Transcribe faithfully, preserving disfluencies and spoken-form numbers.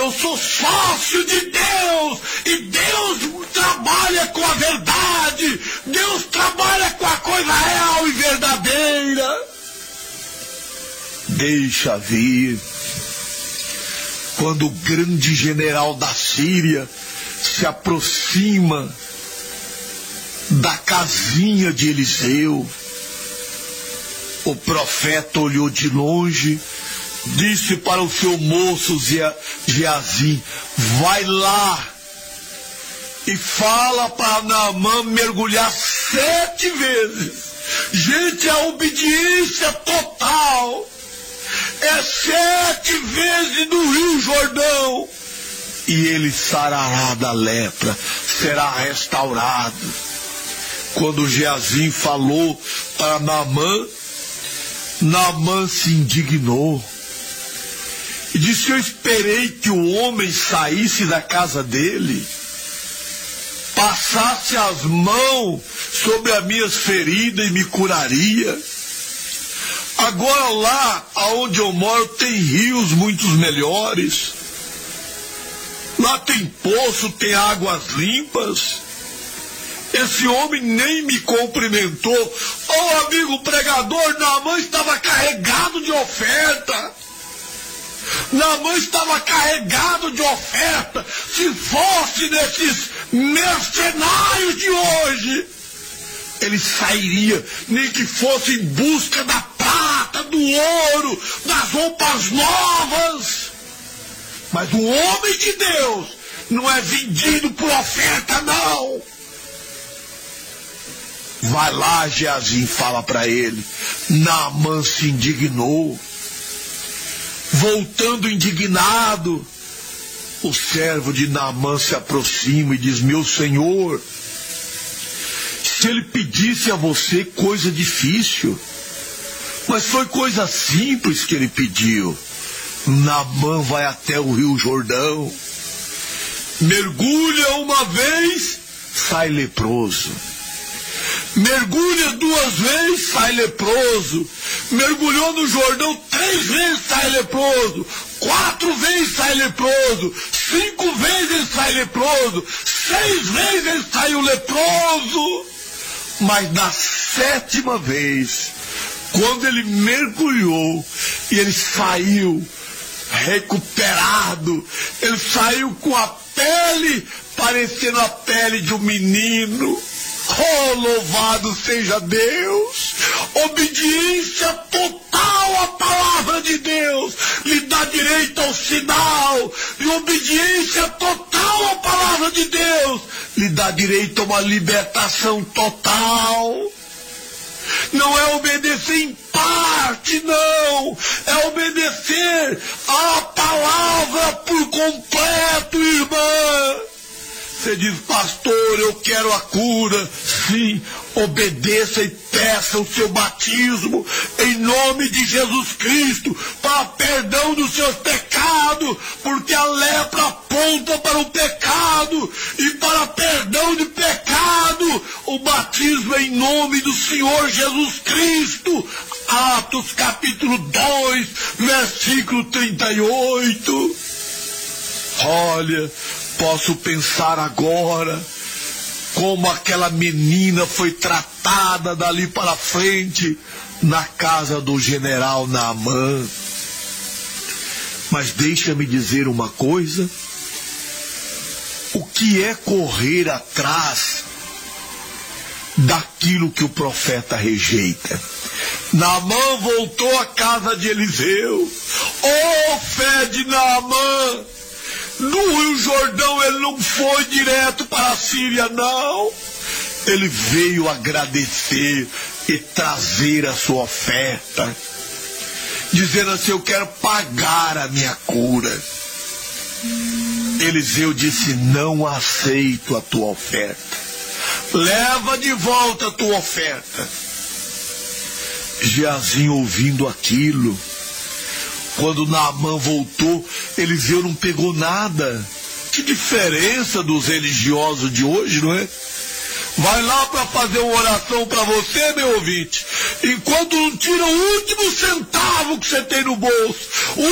Eu sou sócio de Deus, e Deus trabalha com a verdade, Deus trabalha com a coisa real e verdadeira. Deixa vir. Quando o grande general da Síria se aproxima da casinha de Eliseu, o profeta olhou de longe, disse para o seu moço Geazim: vai lá e fala para Naamã mergulhar sete vezes. Gente, a obediência total é sete vezes no Rio Jordão, e ele sarará da lepra, será restaurado. Quando Geazim falou para Naamã, Naamã se indignou e disse: eu esperei que o homem saísse da casa dele, passasse as mãos sobre as minhas feridas e me curaria. Agora lá aonde eu moro tem rios muito melhores, lá tem poço, tem águas limpas. Esse homem nem me cumprimentou. Ô oh, amigo pregador, Naamã estava carregado de oferta. Naamã estava carregado de oferta. Se fosse desses mercenários de hoje, ele sairia, nem que fosse em busca da prata, do ouro, das roupas novas. Mas o homem de Deus não é vendido por oferta, não. Vai lá, Geazim, fala para ele. Naamã se indignou. Voltando indignado, o servo de Naamã se aproxima e diz: meu senhor, se ele pedisse a você coisa difícil, mas foi coisa simples que ele pediu. Naamã vai até o Rio Jordão, mergulha uma vez, sai leproso. Mergulha duas vezes, sai leproso. Mergulhou no Jordão três vezes, sai leproso. Quatro vezes, sai leproso. Cinco vezes, sai leproso. Seis vezes, saiu leproso. Mas na sétima vez, quando ele mergulhou e ele saiu recuperado, ele saiu com a pele parecendo a pele de um menino. Oh, louvado seja Deus! Obediência total à palavra de Deus lhe dá direito ao sinal, e obediência total à palavra de Deus lhe dá direito a uma libertação total. Não é obedecer em parte, não. É obedecer à palavra por completo, irmã. Você diz: pastor, eu quero a cura. Sim, obedeça e peça o seu batismo em nome de Jesus Cristo para perdão dos seus pecados, porque a lepra aponta para o pecado, e para perdão de pecado o batismo é em nome do Senhor Jesus Cristo. Atos capítulo dois, versículo trinta e oito. Olha, posso pensar agora como aquela menina foi tratada dali para frente na casa do general Naamã. Mas deixa-me dizer uma coisa: o que é correr atrás daquilo que o profeta rejeita? Naamã voltou à casa de Eliseu. Oh, fé de Naamã! No Rio Jordão ele não foi direto para a Síria, não. Ele veio agradecer e trazer a sua oferta, dizendo assim: eu quero pagar a minha cura. Eliseu disse: não aceito a tua oferta. Leva de volta a tua oferta. Geazim, ouvindo aquilo, quando Naamã voltou, Eliseu não pegou nada. Que diferença dos religiosos de hoje, não é? Vai lá para fazer uma oração para você, meu ouvinte, enquanto não tira o último centavo que você tem no bolso,